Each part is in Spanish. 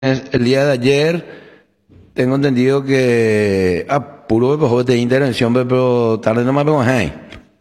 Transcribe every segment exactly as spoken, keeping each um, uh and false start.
El día de ayer tengo entendido que apuro pues, de intervención, pero tarde no me pego ahí.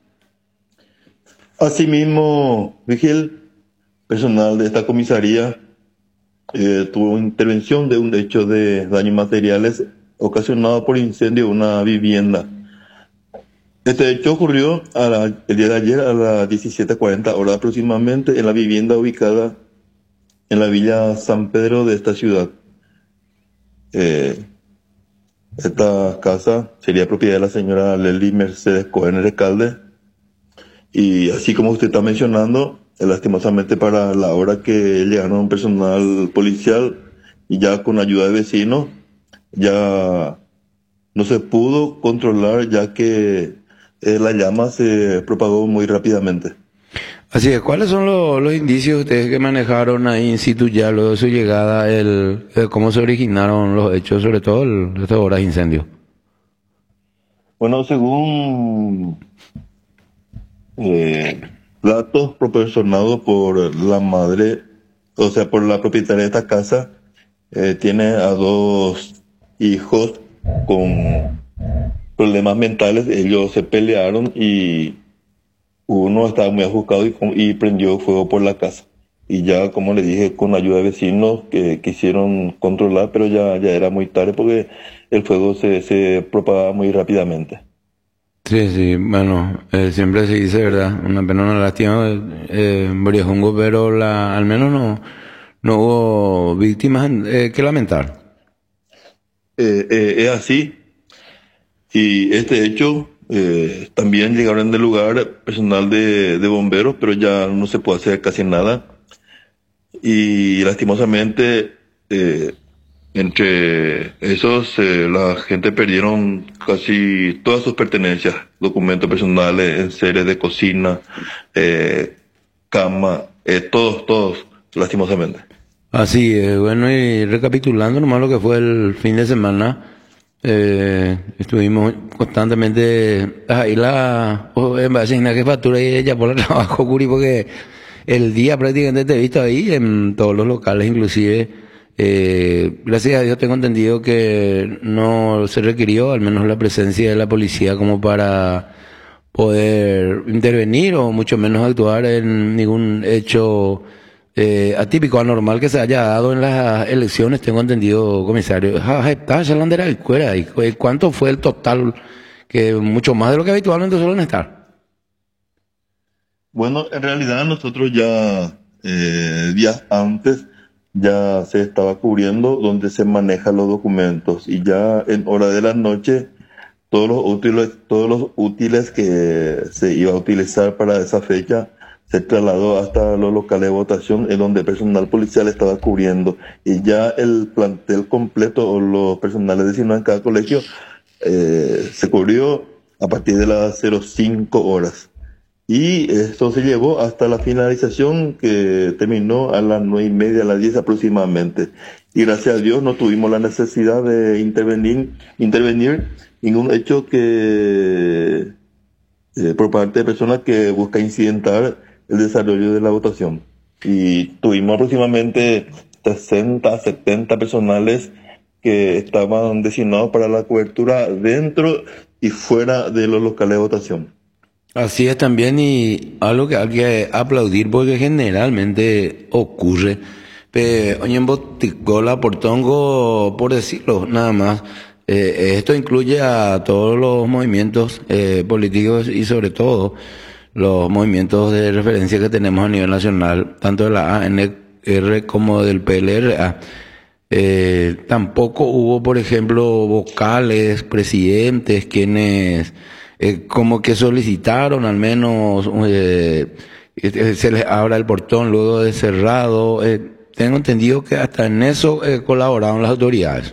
Asimismo, Vigil, personal de esta comisaría, eh, tuvo intervención de un hecho de daños materiales ocasionado por incendio de una vivienda. Este hecho ocurrió a la- el día de ayer a las diecisiete cuarenta horas aproximadamente en la vivienda ubicada en la villa San Pedro de esta ciudad. Eh, esta casa sería propiedad de la señora Lely Mercedes Cohen Recalde. Y así como usted está mencionando, eh, lastimosamente para la hora que llegaron personal policial y ya con ayuda de vecinos, ya no se pudo controlar ya que eh, la llama se propagó muy rápidamente. Así es, ¿cuáles son los, los indicios ustedes que manejaron ahí in situ ya luego de su llegada, el, el cómo se originaron los hechos, sobre todo el, estas horas de incendio? Bueno, según eh, datos proporcionados por la madre, o sea, por la propietaria de esta casa, eh, tiene a dos hijos con problemas mentales. Ellos se pelearon y uno estaba muy ajuscado y, con- y prendió fuego por la casa. Y ya, como le dije, con ayuda de vecinos que quisieron controlar, pero ya, ya era muy tarde porque el fuego se, se propagaba muy rápidamente. Sí, sí, bueno, eh, siempre se dice, ¿verdad? Una pena, una lástima, eh, en Briojungo, pero la, al menos no, no hubo víctimas eh, que lamentar. Eh, eh, es así. Y este hecho, eh, también llegaron del lugar personal de, de bomberos, pero ya no se puede hacer casi nada. Y lastimosamente, eh, entre esos, eh, la gente perdieron casi todas sus pertenencias, documentos personales, enseres de cocina, eh, cama, eh, todos, todos, lastimosamente. Así es, bueno, y recapitulando nomás lo que fue el fin de semana, eh, estuvimos constantemente ahí la, o en base a una jefatura y ella por el trabajo, Curi, porque el día prácticamente te he visto ahí en todos los locales, inclusive, eh, gracias a Dios tengo entendido que no se requirió al menos la presencia de la policía como para poder intervenir o mucho menos actuar en ningún hecho eh, atípico, anormal que se haya dado en las elecciones, tengo entendido, comisario. Ah, está hablando de la escuela. ¿Y cu- cuánto fue el total? Que mucho más de lo que habitualmente suelen estar. Bueno, en realidad nosotros ya eh, días antes ya se estaba cubriendo donde se manejan los documentos y ya en hora de la noche todos los útiles, todos los útiles que se iba a utilizar para esa fecha se trasladó hasta los locales de votación en donde el personal policial estaba cubriendo y ya el plantel completo o los personales designados en cada colegio eh, se cubrió a partir de las cero cinco horas. Y esto se llevó hasta la finalización que terminó a las nueve y media, a las diez aproximadamente. Y gracias a Dios no tuvimos la necesidad de intervenir, intervenir en un hecho que, eh, por parte de personas que buscan incidentar el desarrollo de la votación. Y tuvimos aproximadamente sesenta, setenta personales que estaban designados para la cobertura dentro y fuera de los locales de votación. Así es también, y algo que hay que aplaudir porque generalmente ocurre. Pero, oye, en Boticola, Portongo, por decirlo, nada más. Eh, esto incluye a todos los movimientos eh, políticos y sobre todo los movimientos de referencia que tenemos a nivel nacional, tanto de la A N R como del P L R A. Eh, tampoco hubo, por ejemplo, vocales, presidentes, quienes eh, como que solicitaron al menos eh, eh, se les abra el portón luego de cerrado. Eh, tengo entendido que hasta en eso eh, colaboraron las autoridades.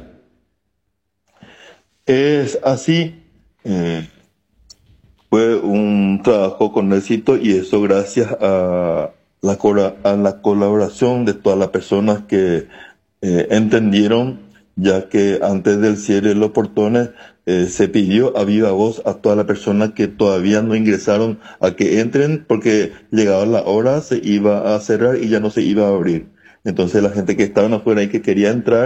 Es así, eh, fue un trabajo con éxito y eso gracias a la, cora- a la colaboración de todas las personas que eh, entendieron, ya que antes del cierre de los portones eh, se pidió a viva voz a todas las personas que todavía no ingresaron a que entren porque llegaba la hora, se iba a cerrar y ya no se iba a abrir. Entonces la gente que estaban afuera y que quería entrar,